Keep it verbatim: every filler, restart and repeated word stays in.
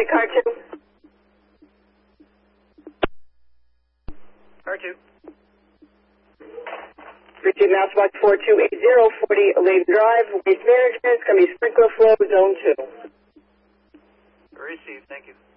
car two. Car two. Richard Mousebox four two eight zero, forty Lane Drive, Waste Management, it's going to be sprinkler flow, zone two. Received, thank you.